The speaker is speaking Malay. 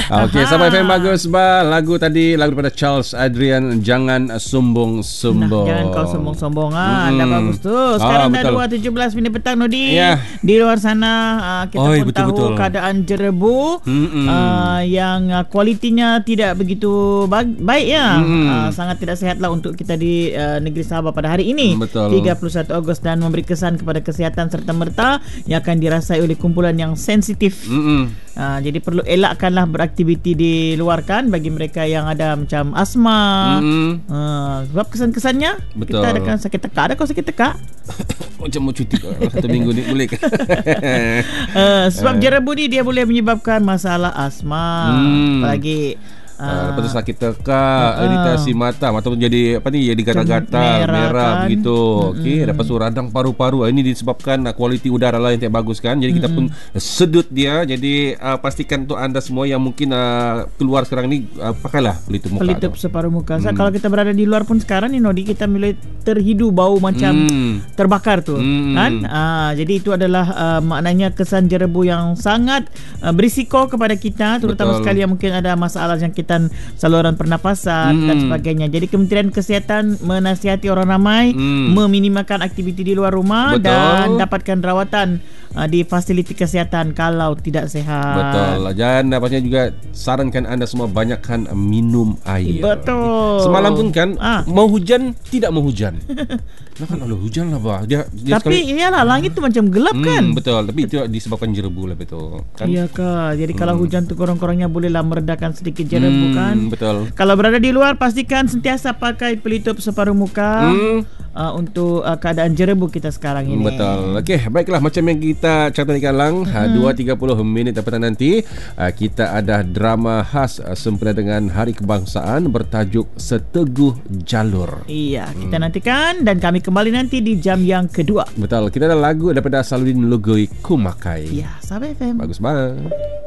Okey, Sabah FM bagus bah. Lagu tadi lagu daripada Charles Adrian, Jangan Sombong-Sombong. Jangan kau sombong-sombong. Dah bagus tu. Sekarang dah 2.17 minit petang Nodi. Di luar sana kita pun tahu keadaan jerebu yang kualitinya tidak begitu baik ya. Sangat tidak sihatlah untuk kita di negeri Sabah pada hari ini. 31 Ogos dan memberi kesan kepada kesihatan serta merta yang akan dirasai oleh kumpulan yang sensitif. Jadi perlu elakkanlah beraktiviti di luar kan bagi mereka yang ada macam asma. Sebab kesan-kesannya kita ada kan sakit tekak. Ada kau sakit tekak? Macam mau cuti 1 minggu ni boleh ke? Sebab jerebu ni dia boleh menyebabkan masalah asma. Apalagi lepas tu sakit tekak, iritasi mata pun jadi jadi gatal-gatal, merah kan? Begitu. Okey, lepas tu radang paru-paru. Ini disebabkan kualiti udara lah yang tidak bagus kan. Jadi kita pun sedut dia. Jadi pastikan untuk anda semua yang mungkin keluar sekarang ni pakailah pelitup muka. Pelitup separuh muka. Kalau kita berada di luar pun sekarang ni Nodi, kita mulai terhidu bau macam terbakar tu kan. Jadi itu adalah maknanya kesan jerebu yang sangat berisiko kepada kita, terutama sekali yang mungkin ada masalah jangkitan saluran pernafasan dan sebagainya. Jadi Kementerian Kesihatan menasihati orang ramai meminimalkan aktiviti di luar rumah dan dapatkan rawatan di fasiliti kesihatan kalau tidak sihat. Betul. Dan dapatnya juga sarankan anda semua banyakkan minum air. Betul. Semalam pun kan mau hujan tidak mau hujan. Nah kan kalau hujan lah bah. Dia tapi iyalah langit tu macam gelap kan. Betul. Tapi itu disebabkan jerebu lah betul. Kan? Iya kak. Jadi kalau hujan tu kurang-kurangnya bolehlah meredakan sedikit jerebu kan. Betul. Kalau berada di luar pastikan sentiasa pakai pelitup separuh muka untuk keadaan jerebu kita sekarang ini. Betul. Okey, baiklah macam yang kita cakapkan lang 2.30 minit petang nanti kita ada drama khas sempena dengan Hari Kebangsaan bertajuk Seteguh Jalur. Iya, kita nantikan dan kami kembali nanti di jam yang kedua. Betul. Kita ada lagu daripada Saludin Lugoi Kumakai. Ya, Sabah FM. Bagus banget.